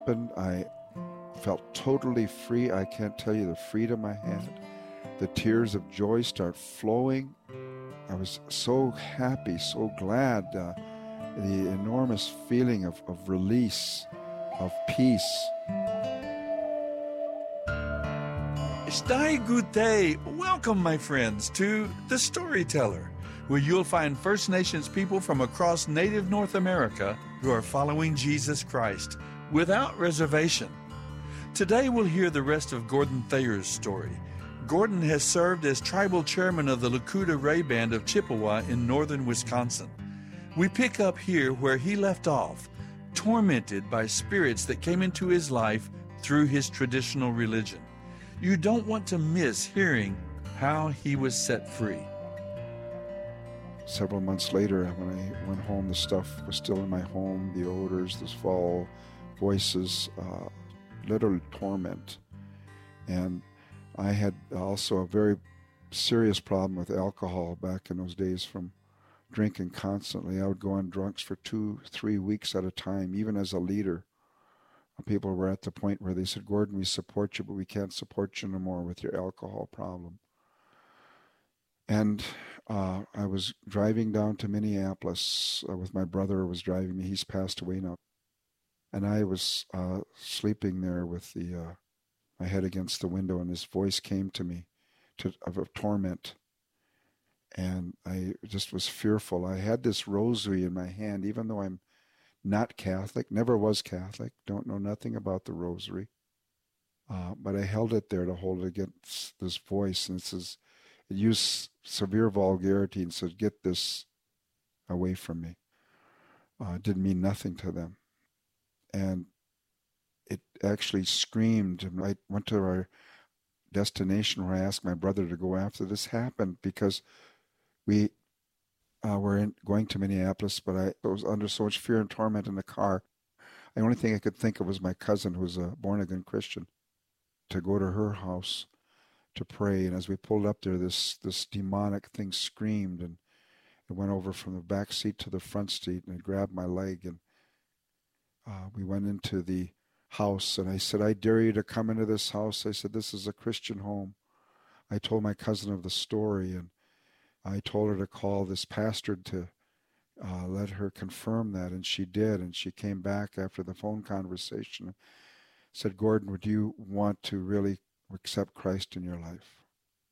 happened, I felt totally free. I can't tell you the freedom I had. The tears of joy start flowing. I was so happy, so glad. The enormous feeling of release, of peace. Stai Gute. Welcome, my friends, to The Storyteller, where you'll find First Nations people from across Native North America who are following Jesus Christ without reservation. Today we'll hear the rest of Gordon Thayer's story. Gordon has served as tribal chairman of the Lakota Ray Band of Chippewa in northern Wisconsin. We pick up here where he left off, tormented by spirits that came into his life through his traditional religion. You don't want to miss hearing how he was set free. Several months later, when I went home, the stuff was still in my home, the odors, the foul voices, literal torment. And I had also a very serious problem with alcohol back in those days from drinking constantly. I would go on drunks for 2-3 weeks at a time, even as a leader. People were at the point where they said, Gordon, we support you, but we can't support you no more with your alcohol problem. And I was driving down to Minneapolis with my brother who was driving me. He's passed away now. And I was sleeping there with my head against the window, and this voice came to me of torment. And I just was fearful. I had this rosary in my hand, even though I'm not Catholic, never was Catholic, don't know nothing about the rosary. But I held it there to hold it against this voice. And it used severe vulgarity and said, get this away from me. It didn't mean nothing to them. And it actually screamed. And I went to our destination where I asked my brother to go after this happened because we were going to Minneapolis, but I was under so much fear and torment in the car. The only thing I could think of was my cousin, who was a born-again Christian, to go to her house to pray. And as we pulled up there, this demonic thing screamed, and it went over from the back seat to the front seat, and it grabbed my leg. And we went into the house, and I said, I dare you to come into this house. I said, this is a Christian home. I told my cousin of the story, and I told her to call this pastor to let her confirm that, and she did. And she came back after the phone conversation and said, Gordon, would you want to really accept Christ in your life?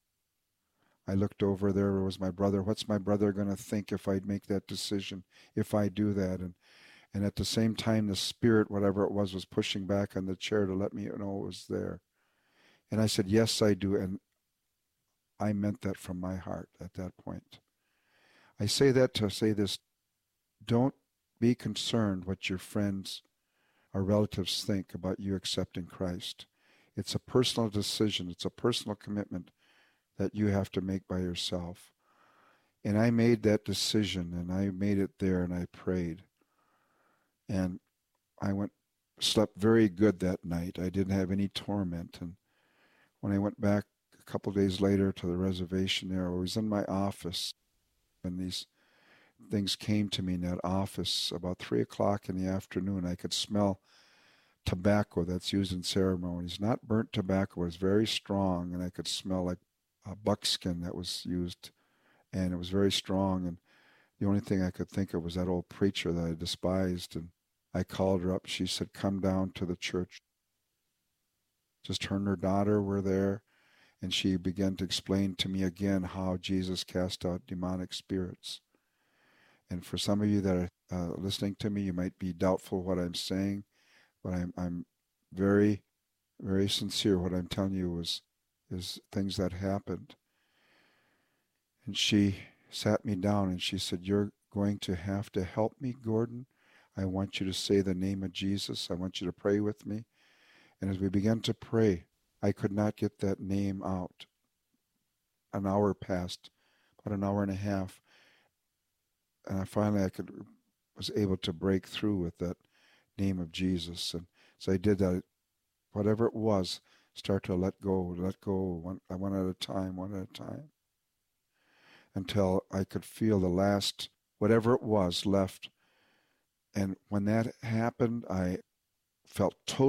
I looked over, there was my brother. What's my brother going to think if I make that decision, if I do that? And at the same time, the spirit, whatever it was pushing back on the chair to let me know it was there. And I said, yes, I do. And I meant that from my heart at that point. I say that to say this: don't be concerned what your friends or relatives think about you accepting Christ. It's a personal decision. It's a personal commitment that you have to make by yourself. And I made that decision, and I made it there, and I prayed. And I slept very good that night. I didn't have any torment. And when I went back a couple of days later to the reservation there, I was in my office, and these things came to me in that office about 3 o'clock in the afternoon. I could smell tobacco that's used in ceremonies, not burnt tobacco. It was very strong, and I could smell like a buckskin that was used, and it was very strong. And the only thing I could think of was that old preacher that I despised. And I called her up. She said, come down to the church. Just her and her daughter were there. And she began to explain to me again how Jesus cast out demonic spirits. And for some of you that are listening to me, you might be doubtful what I'm saying, but I'm very, very sincere. What I'm telling you is things that happened. And she sat me down and she said, you're going to have to help me, Gordon. I want you to say the name of Jesus. I want you to pray with me. And as we began to pray, I could not get that name out. An hour passed, about an hour and a half. And finally I was able to break through with that name of Jesus. And so I did that. Whatever it was, start to let go, one at a time, until I could feel the last, whatever it was, left. And when that happened, I felt totally